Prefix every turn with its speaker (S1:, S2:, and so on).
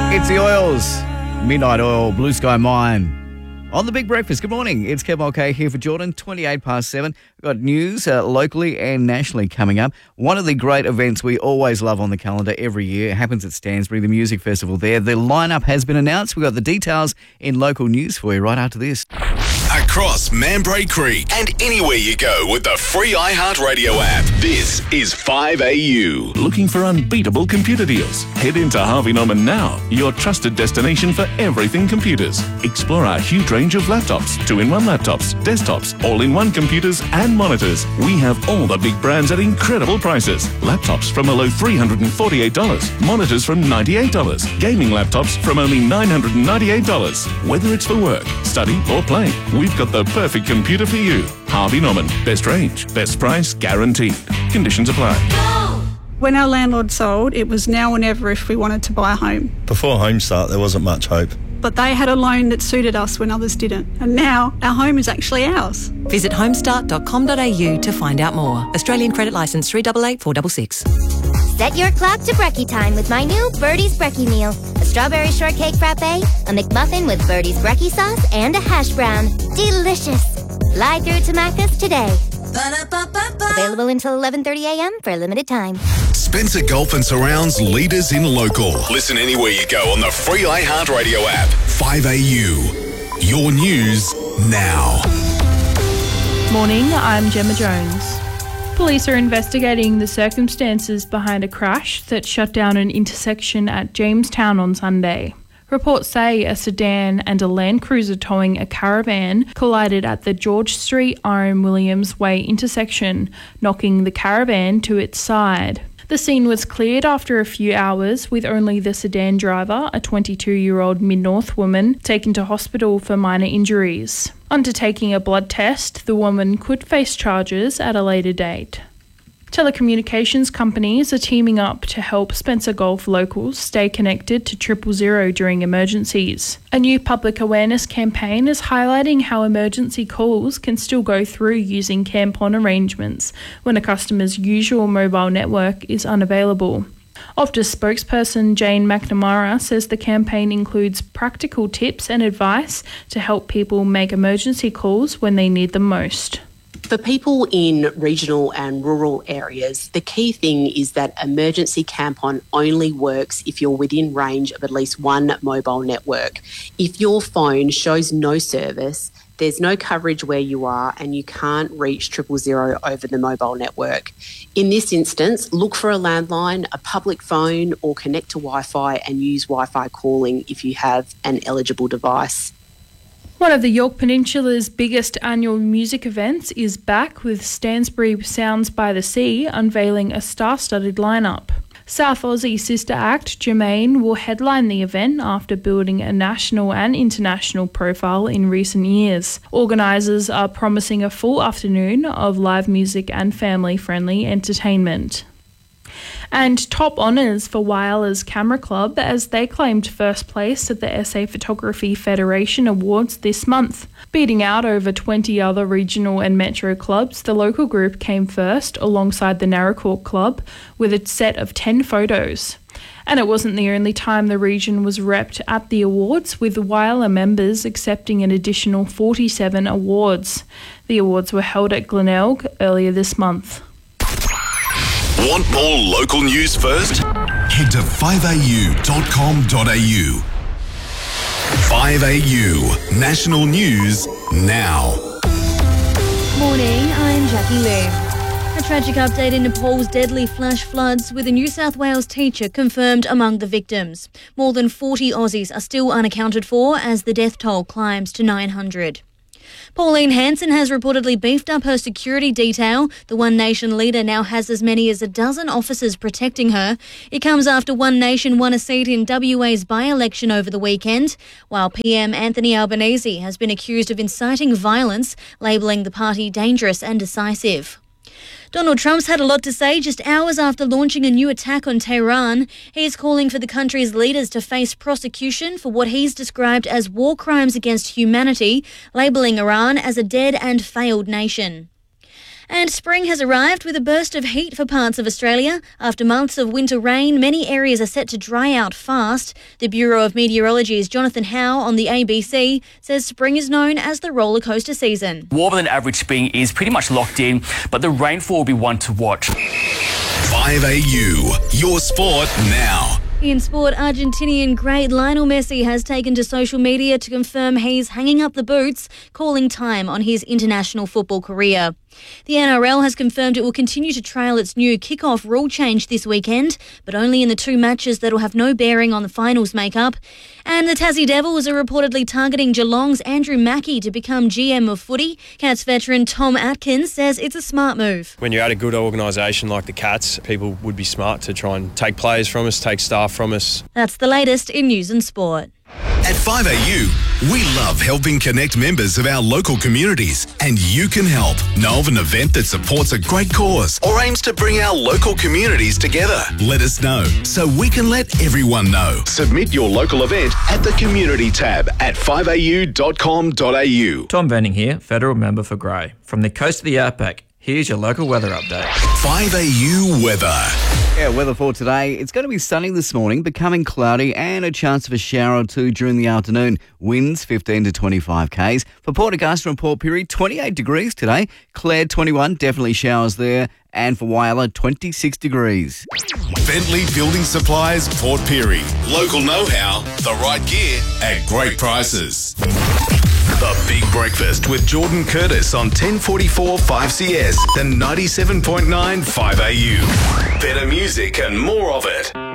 S1: It's the Oils, Midnight Oil, Blue Sky Mine. On the Big Breakfast, good morning. It's Kev Mulcahy here for Jordan, 28 past 7. We've got news locally and nationally coming up. One of the great events we always love on the calendar every year happens at Stansbury, the music festival there. The lineup has been announced. We've got the details in local news for you right after this.
S2: Across Mambray Creek and anywhere you go with the free iHeartRadio app. This is 5AU.
S3: Looking for unbeatable computer deals? Head into Harvey Norman now, your trusted destination for everything computers. Explore our huge range of laptops, 2-in-1 laptops, desktops, all-in-one computers and monitors. We have all the big brands at incredible prices. Laptops from a low $348, monitors from $98, gaming laptops from only $998. Whether it's for work, study or play, we've got the perfect computer for you. Harvey Norman. Best range, best price, guaranteed. Conditions apply.
S4: When our landlord sold, it was now or never if we wanted to buy a home.
S5: Before Homestart, there wasn't much hope.
S4: But they had a loan that suited us when others didn't. And now our home is actually ours.
S6: Visit homestart.com.au to find out more. Australian credit licence 388-466.
S7: Set your clock to brekkie time with my new Birdie's Brekkie meal. A strawberry shortcake frappe, a McMuffin with Birdie's Brekkie sauce, and a hash brown. Delicious. Fly through to Macca's today. Available until 11:30 a.m. for a limited time.
S2: Spencer Gulf and Surrounds leaders in local. Listen anywhere you go on the free iHeartRadio app. 5AU. Your news now.
S8: Morning, I'm Gemma Jones. Police are investigating the circumstances behind a crash that shut down an intersection at Jamestown on Sunday. Reports say a sedan and a Land Cruiser towing a caravan collided at the George Street Iron Williams Way intersection, knocking the caravan to its side. The scene was cleared after a few hours, with only the sedan driver, a 22-year-old Mid-North woman, taken to hospital for minor injuries. Undertaking a blood test, the woman could face charges at a later date. Telecommunications companies are teaming up to help Spencer Gulf locals stay connected to 000 during emergencies. A new public awareness campaign is highlighting how emergency calls can still go through using CAMPON arrangements when a customer's usual mobile network is unavailable. Optus spokesperson Jane McNamara says the campaign includes practical tips and advice to help people make emergency calls when they need them most.
S9: For people in regional and rural areas, the key thing is that emergency CAMPON only works if you're within range of at least one mobile network. If your phone shows no service, there's no coverage where you are and you can't reach 000 over the mobile network. In this instance, look for a landline, a public phone, or connect to Wi-Fi and use Wi-Fi calling if you have an eligible device.
S8: One of the Yorke Peninsula's biggest annual music events is back, with Stansbury Sounds by the Sea unveiling a star-studded lineup. South Aussie sister act Jermaine will headline the event after building a national and international profile in recent years. Organisers are promising a full afternoon of live music and family-friendly entertainment. And top honours for Wyala's Camera Club as they claimed first place at the SA Photography Federation Awards this month. Beating out over 20 other regional and metro clubs, the local group came first alongside the Naracoorte Club with a set of 10 photos. And it wasn't the only time the region was repped at the awards, with Wyala members accepting an additional 47 awards. The awards were held at Glenelg earlier this month.
S2: Want more local news first? Head to 5au.com.au. 5AU. National News now.
S10: Morning, I'm Jackie Lou. A tragic update in Nepal's deadly flash floods, with a New South Wales teacher confirmed among the victims. More than 40 Aussies are still unaccounted for as the death toll climbs to 900. Pauline Hanson has reportedly beefed up her security detail. The One Nation leader now has as many as a dozen officers protecting her. It comes after One Nation won a seat in WA's by-election over the weekend, while PM Anthony Albanese has been accused of inciting violence, labelling the party dangerous and decisive. Donald Trump's had a lot to say just hours after launching a new attack on Tehran. He's calling for the country's leaders to face prosecution for what he's described as war crimes against humanity, labelling Iran as a dead and failed nation. And spring has arrived with a burst of heat for parts of Australia. After months of winter rain, many areas are set to dry out fast. The Bureau of Meteorology's Jonathan Howe on the ABC says spring is known as the roller coaster season.
S11: Warmer than average spring is pretty much locked in, but the rainfall will be one to watch.
S2: 5AU, your sport now.
S10: In sport, Argentinian great Lionel Messi has taken to social media to confirm he's hanging up the boots, calling time on his international football career. The NRL has confirmed it will continue to trail its new kick-off rule change this weekend, but only in the 2 matches that will have no bearing on the finals makeup. And the Tassie Devils are reportedly targeting Geelong's Andrew Mackie to become GM of footy. Cats veteran Tom Atkins says it's a smart move.
S12: When you're at a good organisation like the Cats, people would be smart to try and take players from us, take staff from us.
S10: That's the latest in news and sport.
S2: At 5AU, we love helping connect members of our local communities, and you can help. Know of an event that supports a great cause or aims to bring our local communities together? Let us know so we can let everyone know. Submit your local event at the Community tab at 5au.com.au.
S13: Tom Venning here, Federal Member for Grey. From the coast of the Outback, here's your local weather update.
S2: 5AU weather.
S1: Yeah, weather for today. It's going to be sunny this morning, becoming cloudy and a chance of a shower or two during the afternoon. Winds 15 to 25 k's. For Port Augusta and Port Pirie, 28 degrees today. Clare 21, definitely showers there. And for Whyalla, 26 degrees.
S2: Bentley Building Supplies, Port Pirie. Local know-how, the right gear at great prices. The Big Breakfast with Jordan Curtis on 1044 5CS and 97.9 5AU. Better music and more of it.